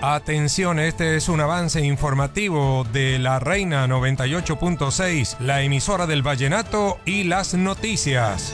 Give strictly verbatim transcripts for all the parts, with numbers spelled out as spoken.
Atención, este es un avance informativo de La Reina noventa y ocho punto seis, la emisora del vallenato y las noticias.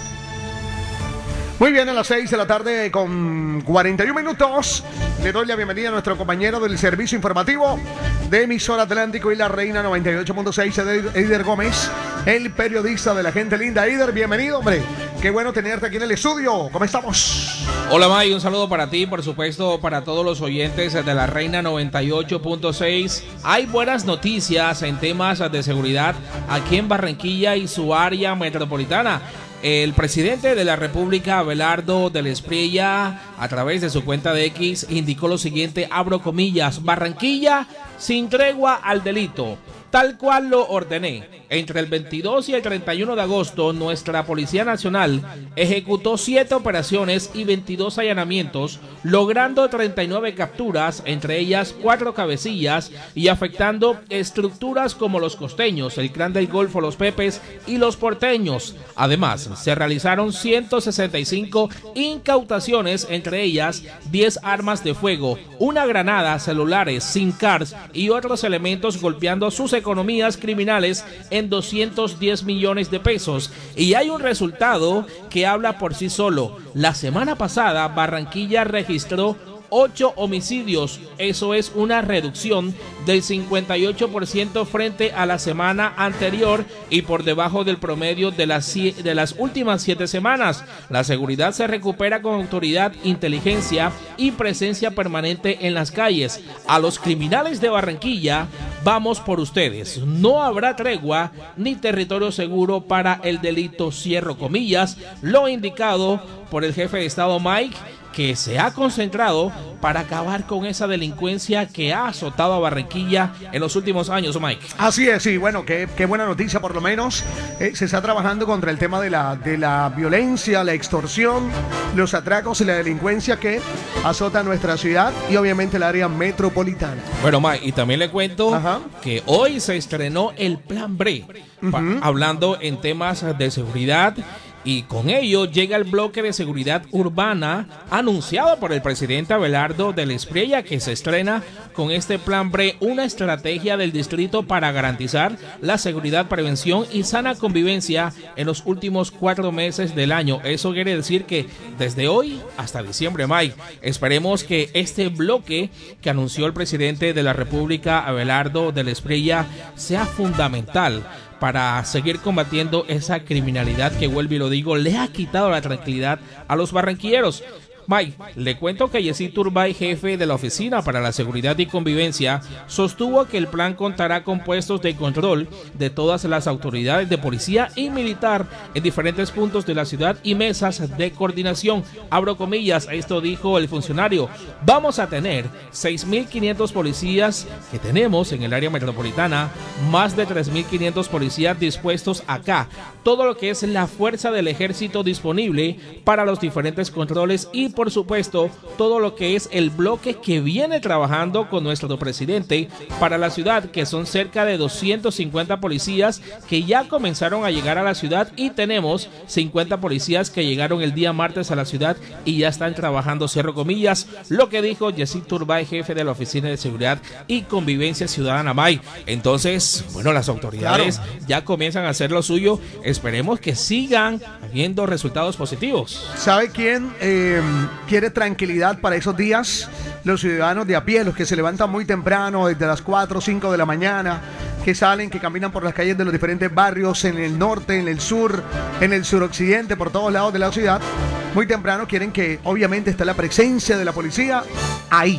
Muy bien, a las seis de la tarde con cuarenta y un minutos. Le doy la bienvenida a nuestro compañero del servicio informativo de emisora Atlántico y La Reina noventa y ocho punto seis, Eider Gómez, el periodista de la gente linda. Eider, bienvenido, hombre. Qué bueno tenerte aquí en el estudio. ¿Cómo estamos? Hola, May, un saludo para ti, por supuesto, para todos los oyentes de La Reina noventa y ocho punto seis. Hay buenas noticias en temas de seguridad aquí en Barranquilla y su área metropolitana. El presidente de la República, Abelardo del Espriella, a través de su cuenta de X, indicó lo siguiente, abro comillas: Barranquilla sin tregua al delito, tal cual lo ordené. Entre el veintidós y el treinta y uno de agosto, nuestra Policía Nacional ejecutó siete operaciones y veintidós allanamientos, logrando treinta y nueve capturas, entre ellas cuatro cabecillas, y afectando estructuras como Los Costeños, el Clan del Golfo, Los Pepes y Los Porteños. Además, se realizaron ciento sesenta y cinco incautaciones, entre ellas diez armas de fuego, una granada, celulares, SIM cards y otros elementos, golpeando sus economías criminales en doscientos diez millones de pesos. Y hay un resultado que habla por sí solo. La semana pasada, Barranquilla registró ocho homicidios, eso es una reducción del cincuenta y ocho por ciento frente a la semana anterior y por debajo del promedio de las, de las últimas siete semanas. La seguridad se recupera con autoridad, inteligencia y presencia permanente en las calles. A los criminales de Barranquilla, vamos por ustedes. No habrá tregua ni territorio seguro para el delito, cierro comillas, lo indicado por el jefe de Estado Mike, que se ha concentrado para acabar con esa delincuencia que ha azotado a Barranquilla en los últimos años, Mike. Así es, sí, bueno, qué, qué buena noticia, por lo menos eh, se está trabajando contra el tema de la, de la violencia, la extorsión, los atracos y la delincuencia que azota nuestra ciudad y obviamente el área metropolitana. Bueno, Mike, y también le cuento Ajá. que hoy se estrenó el Plan B, uh-huh. hablando en temas de seguridad. Y con ello llega el bloque de seguridad urbana anunciado por el presidente Abelardo del Espriella, que se estrena con este Plan B, una estrategia del distrito para garantizar la seguridad, prevención y sana convivencia en los últimos cuatro meses del año. Eso quiere decir que desde hoy hasta diciembre, Mike, esperemos que este bloque que anunció el presidente de la República, Abelardo del Espriella, sea fundamental para seguir combatiendo esa criminalidad que, vuelvo y lo digo, le ha quitado la tranquilidad a los barranquilleros. Mike, le cuento que Yesid Turbay, jefe de la Oficina para la Seguridad y Convivencia, sostuvo que el plan contará con puestos de control de todas las autoridades de policía y militar en diferentes puntos de la ciudad y mesas de coordinación. Abro comillas, esto dijo el funcionario: vamos a tener seis mil quinientos policías que tenemos en el área metropolitana, más de tres mil quinientos policías dispuestos acá, todo lo que es la fuerza del ejército disponible para los diferentes controles y por supuesto todo lo que es el bloque que viene trabajando con nuestro presidente para la ciudad, que son cerca de doscientos cincuenta policías que ya comenzaron a llegar a la ciudad, y tenemos cincuenta policías que llegaron el día martes a la ciudad y ya están trabajando, cierro comillas, lo que dijo Yesid Turbay, jefe de la Oficina de Seguridad y Convivencia Ciudadana, May. Entonces, bueno, las autoridades claro. ya comienzan a hacer lo suyo. Esperemos que sigan habiendo resultados positivos. ¿Sabe quién eh, quiere tranquilidad para esos días? Los ciudadanos de a pie, los que se levantan muy temprano, desde las cuatro o cinco de la mañana, que salen, que caminan por las calles de los diferentes barrios, en el norte, en el sur, en el suroccidente, por todos lados de la ciudad. Muy temprano quieren que obviamente esté la presencia de la policía ahí.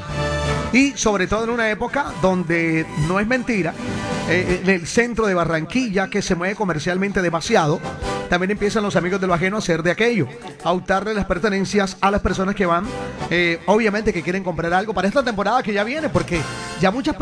Y sobre todo en una época donde no es mentira, eh, en el centro de Barranquilla, que se mueve comercialmente demasiado, también empiezan los amigos de lo ajeno a hacer de aquello, a hurtarle las pertenencias a las personas que van, eh, obviamente que quieren comprar algo para esta temporada que ya viene, porque ya muchas personas